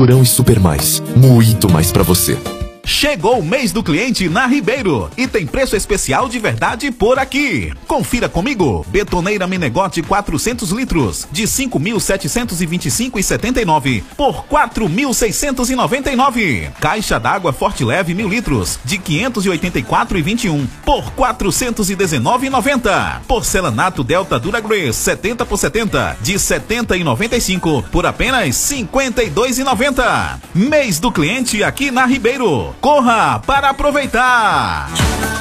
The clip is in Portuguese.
Durão e Super Mais. Muito mais pra você. Chegou o mês do cliente na Ribeiro e tem preço especial de verdade por aqui. Confira comigo. Betoneira Menegote 400 litros de 5.725,79 por 4.699. Caixa d'água Forte Leve 1000 litros de 584,21 por 419,90. Porcelanato Delta Duragrace 70 por 70 de 70,95 por apenas 52,90. Mês do cliente aqui na Ribeiro. Corra para aproveitar!